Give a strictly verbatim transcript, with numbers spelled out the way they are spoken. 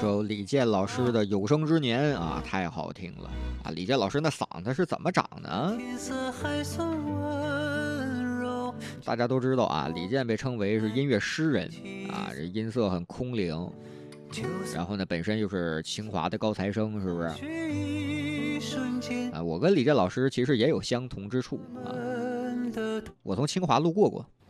首李健老师的《有生之年》啊，太好听了啊！李健老师那嗓子是怎么长的？大家都知道啊，李健被称为是音乐诗人啊，这音色很空灵，然后呢，本身又是清华的高材生，是不是？啊，我跟李健老师其实也有相同之处啊，我从清华路过过。